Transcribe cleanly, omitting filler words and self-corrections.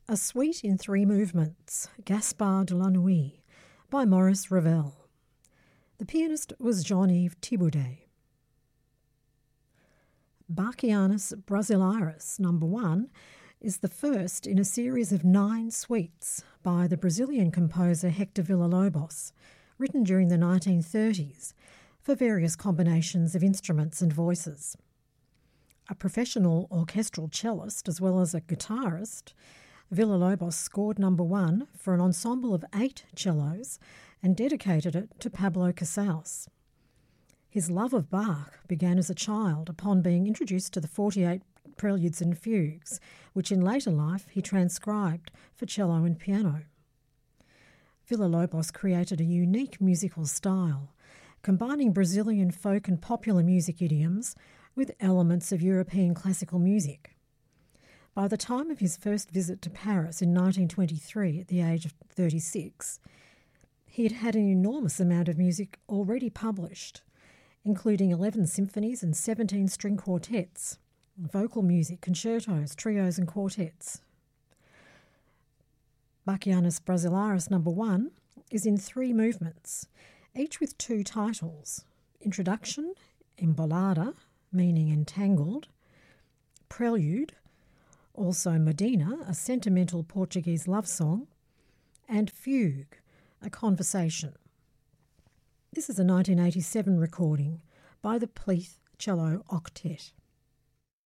A Suite in Three Movements, Gaspard de la Nuit, by Maurice Ravel. The pianist was Jean-Yves Thibaudet. Bachianus Brasileiros No. 1 is the first in a series of 9 suites by the Brazilian composer Hector Villa-Lobos, written during the 1930s for various combinations of instruments and voices. A professional orchestral cellist as well as a guitarist, Villa-Lobos scored No. 1 for an ensemble of 8 cellos and dedicated it to Pablo Casals. His love of Bach began as a child upon being introduced to the 48 preludes and fugues, which in later life he transcribed for cello and piano. Villa-Lobos created a unique musical style, combining Brazilian folk and popular music idioms with elements of European classical music. By the time of his first visit to Paris in 1923, at the age of 36, he had had an enormous amount of music already published, including 11 symphonies and 17 string quartets, vocal music, concertos, trios and quartets. Bachianus Brasileiros No. 1 is in 3 movements, each with 2 titles: Introduction, Embolada, meaning entangled, Prelude, also Medina, a sentimental Portuguese love song, and Fugue, a conversation. This is a 1987 recording by the Pleath Cello Octet.